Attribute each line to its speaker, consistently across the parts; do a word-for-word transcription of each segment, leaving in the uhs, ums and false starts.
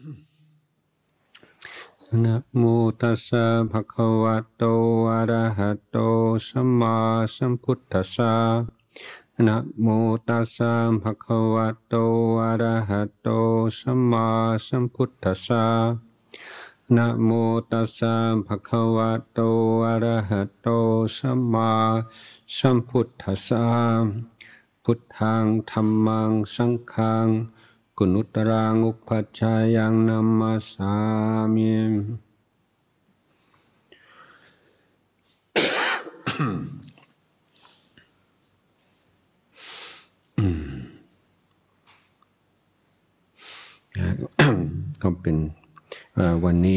Speaker 1: นะโมตัสสะภะคะวะโตอะระหะโตสัมมาสัมพุทธัสสะนะโมตัสสะภะคะวะโตอะระหะโตสัมมาสัมพุทธัสสะนะโมตัสสะภะคะวะโตอะระหะโตสัมมาสัมพุทธัสสะพุทธังธัมมังสังฆังกุณุตรังอุปัชฌายังนัมมัสสามิก็เป็นวันนี้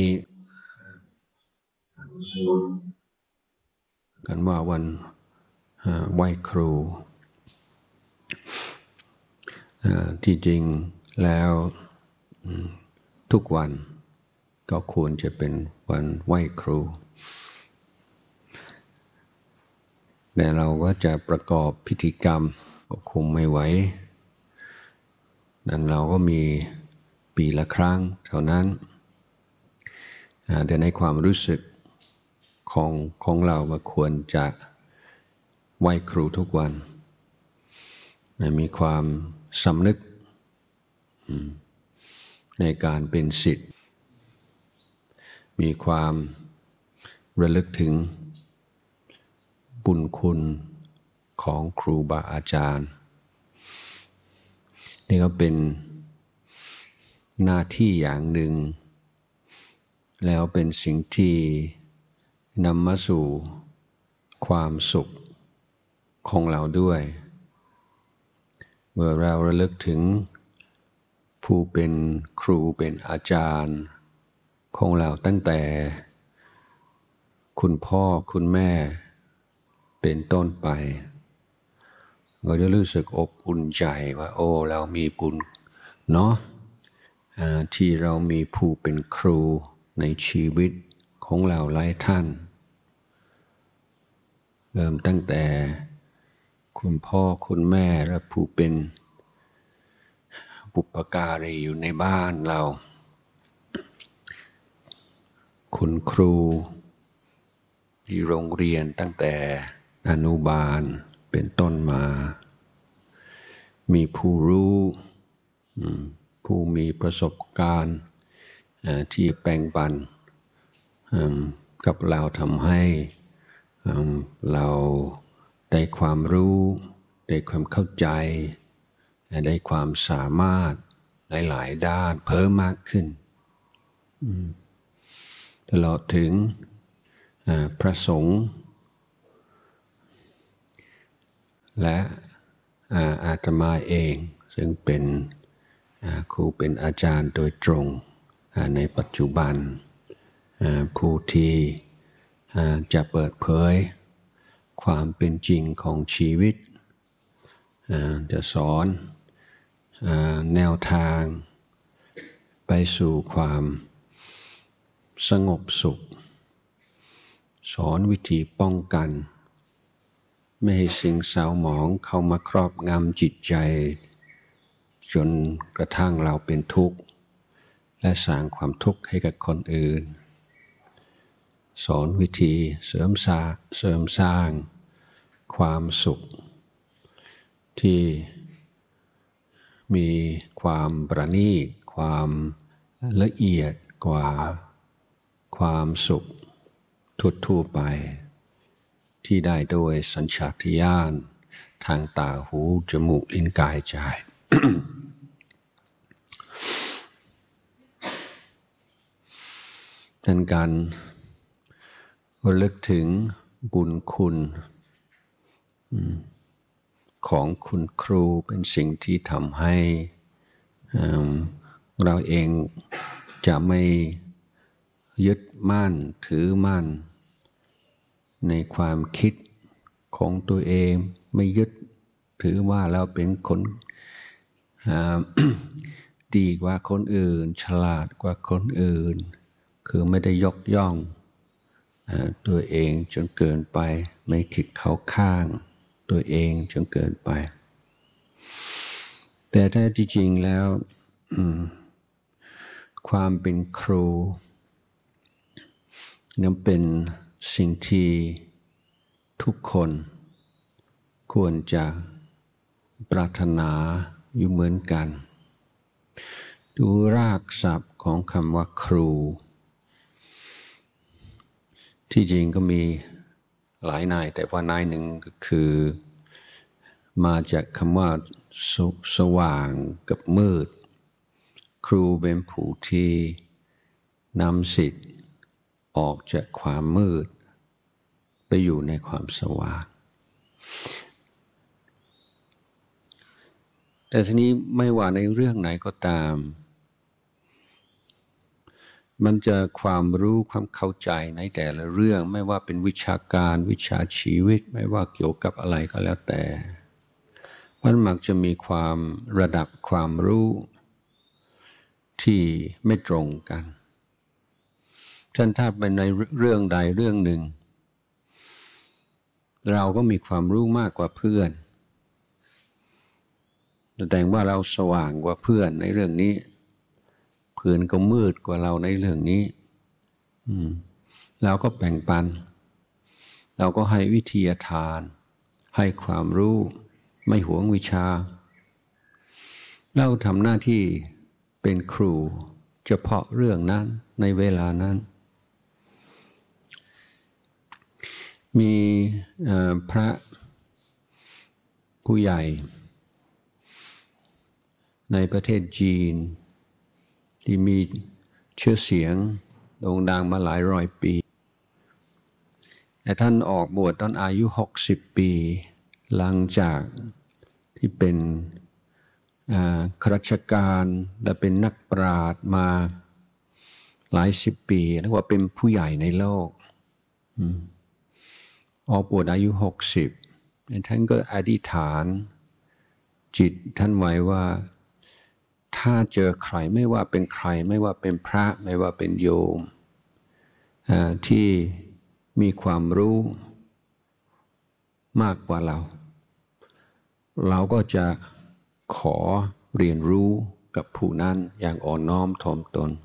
Speaker 1: กันว่าวันไหว้ครูที่จริงแล้วทุกวันก็ควรจะเป็นวันไหว้ครูแต่เราก็จะประกอบพิธีกรรมก็คงไม่ไหวนั้นเราก็มีปีละครั้งเท่านั้นแต่ในความรู้สึกของของเราก็ควรจะไหว้ครูทุกวันมีความสำนึกในการเป็นศิษย์มีความระลึกถึงบุญคุณของครูบาอาจารย์นี่ก็เป็นหน้าที่อย่างหนึ่งแล้วเป็นสิ่งที่นำมาสู่ความสุขของเราด้วยเมื่อเราระลึกถึงผู้เป็นครูเป็นอาจารย์ของเราตั้งแต่คุณพ่อคุณแม่เป็นต้นไปเราจะรู้สึกอบอุ่นใจว่าโอ้เรามีบุญเนาะที่เรามีผู้เป็นครูในชีวิตของเราหลายท่านเริ่มตั้งแต่คุณพ่อคุณแม่และผู้เป็นบุปการีอยู่ในบ้านเราคุณครูที่โรงเรียนตั้งแต่อนุบาลเป็นต้นมามีผู้รู้ผู้มีประสบการณ์ที่แบ่งปันกับเราทำให้เราได้ความรู้ได้ความเข้าใจได้ความสามารถหลายๆด้านเพิ่มมากขึ้นตลอดถึงพระสงฆ์และอาตมาเองซึ่งเป็นครูเป็นอาจารย์โดยตรงในปัจจุบันผู้ที่จะเปิดเผยความเป็นจริงของชีวิตจะสอนแนวทางไปสู่ความสงบสุขสอนวิธีป้องกันไม่ให้สิ่งเศร้าหมองเข้ามาครอบงำจิตใจจนกระทั่งเราเป็นทุกข์และสร้างความทุกข์ให้กับคนอื่นสอนวิธีเสริมสร้างเสริมสร้างความสุขที่มีความประณีตความละเอียดกว่าความสุขทั่วๆไปที่ได้โดยสัญชาตญาณทางตาหูจมูกลิ้นกายใจ ดังการระลึกถึงบุญคุณของคุณครูเป็นสิ่งที่ทำให้เราเองจะไม่ยึดมั่นถือมั่นในความคิดของตัวเองไม่ยึดถือว่าเราเป็นคนดีกว่าคนอื่นฉลาดกว่าคนอื่นคือไม่ได้ยกย่องตัวเองจนเกินไปไม่คิดเข้าข้างตัวเองจนเกินไปแต่แท้ที่จริงแล้วความเป็นครูนั้นเป็นสิ่งที่ทุกคนควรจะปรารถนาอยู่เหมือนกันดูรากศัพท์ของคำว่าครูที่จริงก็มีหลายนายแต่ว่านายหนึ่งก็คือมาจากคำว่าส, สว่างกับมืดครูเป็นผู้ที่นำสิทธิ์ออกจากความมืดไปอยู่ในความสว่างแต่ทีนี้ไม่ว่าในเรื่องไหนก็ตามมันจะความรู้ความเข้าใจในแต่ละเรื่องไม่ว่าเป็นวิชาการวิชาชีวิตไม่ว่าเกี่ยวกับอะไรก็แล้วแต่มันมักจะมีความระดับความรู้ที่ไม่ตรงกันท่านถ้าเป็นในเรื่องใดเรื่องหนึ่งเราก็มีความรู้มากกว่าเพื่อนแสดงว่าเราสว่างกว่าเพื่อนในเรื่องนี้เพื่อนก็มืดกว่าเราในเรื่องนี้เราก็แบ่งปันเราก็ให้วิทยาทานให้ความรู้ไม่หวงวิชาเราทำหน้าที่เป็นครูเฉพาะเรื่องนั้นในเวลานั้นมีพระผู้ใหญ่ในประเทศจีนที่มีชื่อเสียงโด่งดังมาหลายร้อยปีแต่ท่านออกบวชตอนอายุหกสิบปีหลังจากที่เป็นข้าราชการและเป็นนักปราชญ์มาหลายสิบปีเรียกว่าเป็นผู้ใหญ่ในโลกออกบวชอายุหกสิบท่านก็อธิษฐานจิตท่านไว้ว่าถ้าเจอใครไม่ว่าเป็นใครไม่ว่าเป็นพระไม่ว่าเป็นโยมที่มีความรู้มากกว่าเราเราก็จะขอเรียนรู้กับผู้นั้นอย่างอ่อนน้อมถ่อมตน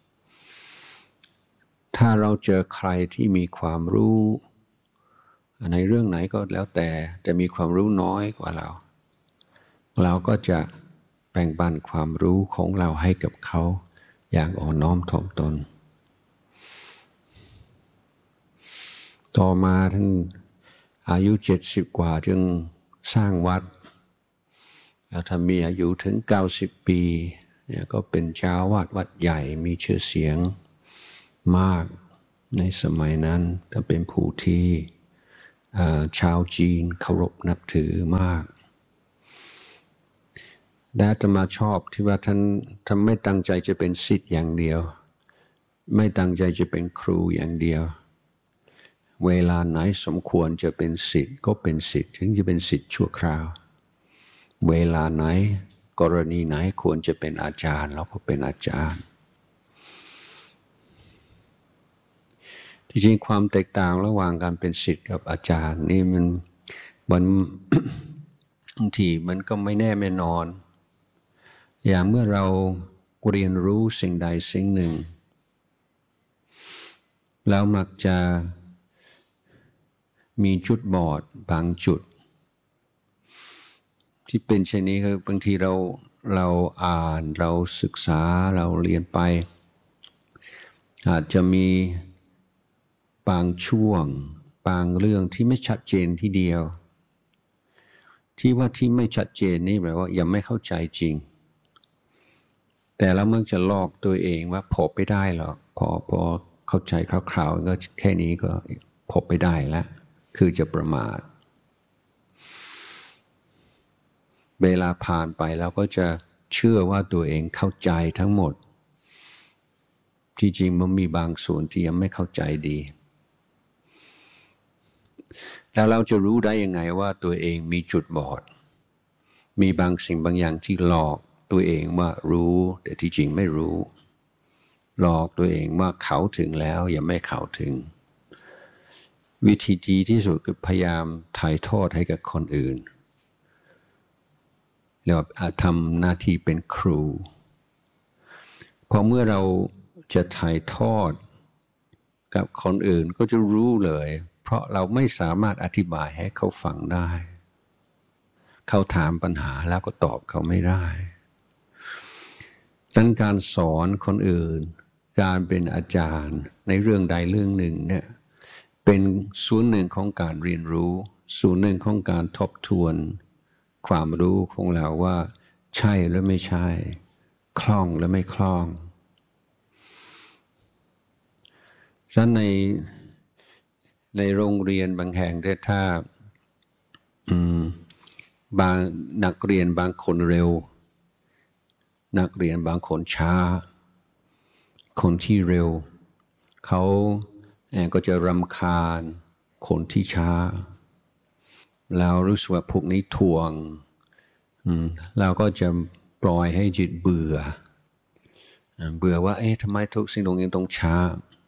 Speaker 1: ถ้าเราเจอใครที่มีความรู้ในเรื่องไหนก็แล้วแต่แต่มีความรู้น้อยกว่าเราเราก็จะแบ่งปันความรู้ของเราให้กับเขาอย่างอ่อนน้อมถ่อมตนต่อมาท่านอายุเจ็ดสิบกว่าจึงสร้างวัดแล้วถ้ามีอายุถึงเก้าสิบปีเนี่ยก็เป็นเจ้าวาดวัดใหญ่มีชื่อเสียงมากในสมัยนั้นถ้าเป็นผู้ที่ชาวจีนเคารพนับถือมากและอาตมาชอบที่ว่าท่านท่านไม่ตั้งใจจะเป็นศิษย์อย่างเดียวไม่ตั้งใจจะเป็นครูอย่างเดียวเวลาไหนสมควรจะเป็นศิษย์ก็เป็นศิษย์ถึงจะเป็นศิษย์ชั่วคราวเวลาไหนกรณีไหนควรจะเป็นอาจารย์เราก็เป็นอาจารย์ที่จริงความแตกต่างระหว่างการเป็นศิษย์กับอาจารย์นี่มันมันบางทีมันก็ไม่แน่ไม่นอนอย่างเมื่อเราเรียนรู้สิ่งใดสิ่งหนึ่งแล้วมักจะมีจุดบอดบางจุดที่เป็นเช่นนี้คือบางทีเราเราอ่านเราศึกษาเราเรียนไปอาจจะมีบางช่วงบางเรื่องที่ไม่ชัดเจนทีเดียวที่ว่าที่ไม่ชัดเจนนี่แปลว่ายังไม่เข้าใจจริงแต่เรามักจะลอกตัวเองว่าพบไปได้หรอกพอพอเข้าใจคร่าวๆก็แค่นี้ก็พบไปได้แล้วคือจะประมาทเวลาผ่านไปเราก็จะเชื่อว่าตัวเองเข้าใจทั้งหมดที่จริงมันมีบางส่วนที่ยังไม่เข้าใจดีแล้วเราจะรู้ได้ยังไงว่าตัวเองมีจุดบอดมีบางสิ่งบางอย่างที่หลอกตัวเองว่ารู้แต่ที่จริงไม่รู้หลอกตัวเองว่าเขาถึงแล้วยังไม่เข้าถึงวิธีดีที่สุดคือพยายามถ่ายทอดให้กับคนอื่นแล้วทำหน้าที่เป็นครูพอเมื่อเราจะถ่ายทอดกับคนอื่นก็จะรู้เลยเพราะเราไม่สามารถอธิบายให้เขาฟังได้เขาถามปัญหาแล้วก็ตอบเขาไม่ได้ดังนั้นการสอนคนอื่นการเป็นอาจารย์ในเรื่องใดเรื่องหนึ่งเนี่ยเป็นส่วนหนึ่งของการเรียนรู้ส่วนหนึ่งของการทบทวนความรู้ของเราว่าใช่หรือไม่ใช่คล่องหรือไม่คล่องฉะนั้นในในโรงเรียนบางแห่งถ้าบางนักเรียนบางคนเร็วนักเรียนบางคนช้าคนที่เร็วเขาก็จะรำคาญคนที่ช้าแล้วรู้สึกว่าพวกนี้ทวงเราก็จะปล่อยให้จิตเบื่อเบื่อว่าเอ๊ะทำไมทุกสิ่งตรงนี้ต้องช้า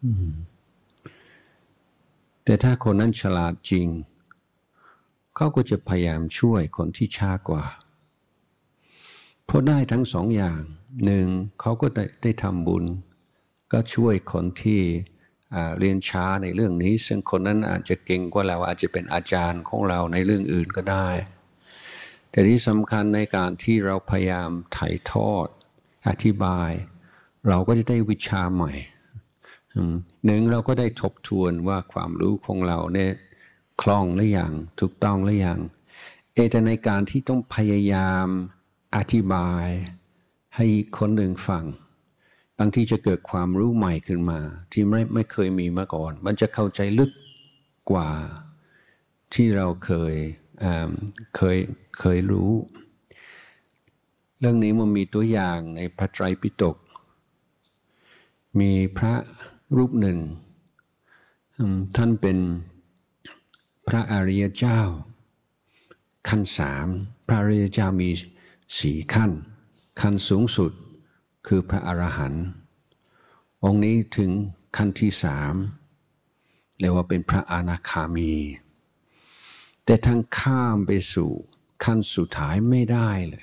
Speaker 1: แต่ถ้าคนนั้นฉลาดจริงเขาก็จะพยายามช่วยคนที่ช้ากว่าเพราะได้ทั้งสองอย่างหนึ่งเขาก็ได้ได้ทำบุญก็ช่วยคนที่เรียนช้าในเรื่องนี้ซึ่งคนนั้นอาจจะเก่งกว่าเราอาจจะเป็นอาจารย์ของเราในเรื่องอื่นก็ได้แต่ที่สำคัญในการที่เราพยายามถ่ายทอดอธิบายเราก็จะได้วิชาใหม่หนึ่งเราก็ได้ทบทวนว่าความรู้ของเราเนี่ยคล่องหรือยังถูกต้องหรือยังเอแต่ในการที่ต้องพยายามอธิบายให้คนหนึ่งฟังบางทีจะเกิดความรู้ใหม่ขึ้นมาที่ไม่ไม่เคยมีมาก่อนมันจะเข้าใจลึกกว่าที่เราเคยเคยเคยรู้เรื่องนี้มันมีตัวอย่างในพระไตรปิฎกมีพระรูปหนึ่งท่านเป็นพระอริยเจ้าขั้นสามพระอริยเจ้ามีสี่ขั้นขั้นสูงสุดคือพระอรหันต์องค์นี้ถึงขั้นที่สามเรียกว่าเป็นพระอนาคามีแต่ทั้งข้ามไปสู่ขั้นสุดท้ายไม่ได้เลย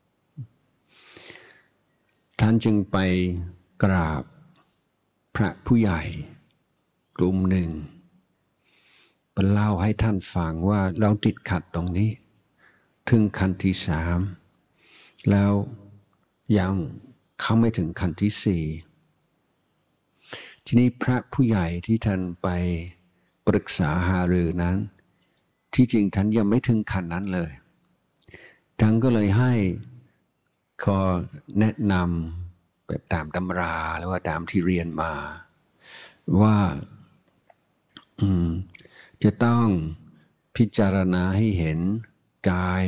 Speaker 1: ท่านจึงไปกราบพระผู้ใหญ่กลุ่มหนึ่งเล่าให้ท่านฟังว่าเราติดขัดตรงนี้ถึงขั้นที่สามแล้วยังเข้าไม่ถึงขั้นที่สี่ทีนี้พระผู้ใหญ่ที่ท่านไปปรึกษาหารือนั้นที่จริงท่านยังไม่ถึงขั้นนั้นเลยท่านก็เลยให้ขอแนะนำแบบตามตำราหรือว่าตามที่เรียนมาว่าจะต้องพิจารณาให้เห็นกาย